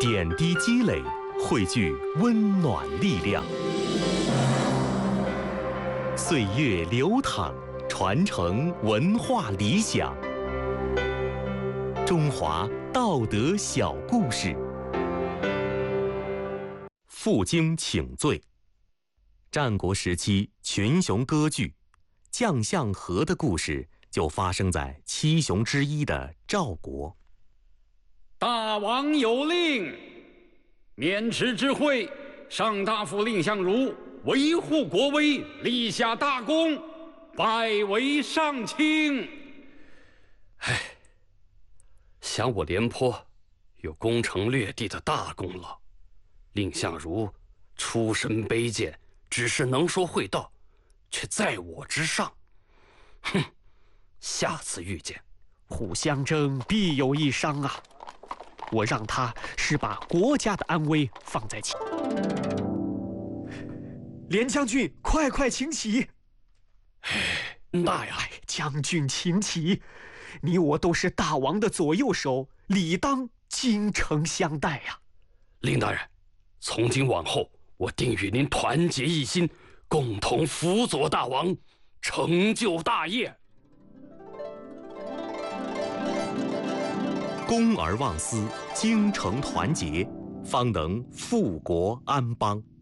点滴积累，汇聚温暖力量。岁月流淌，传承文化理想。中华道德小故事。负荆请罪。战国时期群雄割据，将相和的故事就发生在七雄之一的赵国。 大王有令，渑池之会，上大夫蔺相如维护国威，立下大功，拜为上卿。 想我廉颇有攻城略地的大功劳，蔺相如出身卑贱，只是能说会道，却在我之上。下次遇见， 互相争必有一伤啊！我让他是把国家的安危放在前。连将军，快请起！ 大呀， 将军请起！你我都是大王的左右手，理当精诚相待呀。 蔺大人，从今往后，我定与您团结一心，共同辅佐大王，成就大业。 公而忘私，精诚团结，方能富国安邦。